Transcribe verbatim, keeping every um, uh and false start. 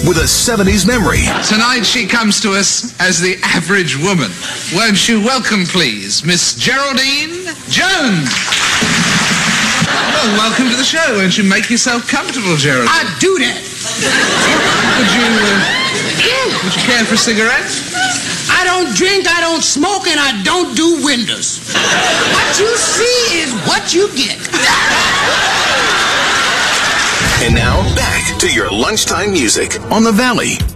with a seventies memory. Tonight she comes to us as the average woman. Won't you welcome, please, Miss Geraldine Jones? Well, welcome to the show. Won't you make yourself comfortable, Geraldine? I do that. Would you, uh, would you care for a cigarette? I don't drink, I don't smoke, and I don't do windows. What you see is what you get. And now, back to your lunchtime music on The Valley.